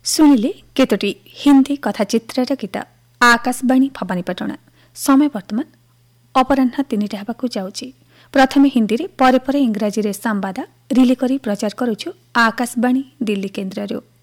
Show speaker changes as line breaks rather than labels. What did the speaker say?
ଶୁଣିଲେ କେତୋଟି ହିନ୍ଦୀ କଥାଚିତ୍ରର ଗୀତ ଆକାଶବାଣୀ ଭବାନୀପାଟଣା। ସମୟ ବର୍ତ୍ତମାନ ଅପରାହ୍ନ 3ଟା ହେବାକୁ ଯାଉଛି। ପ୍ରଥମେ ହିନ୍ଦୀରେ ପରେ ପରେ ଇଂରାଜୀରେ ସମ୍ବାଦ ରିଲେ କରି ପ୍ରଚାର କରୁଛୁ ଆକାଶବାଣୀ ଦିଲ୍ଲୀ କେନ୍ଦ୍ରରୁ।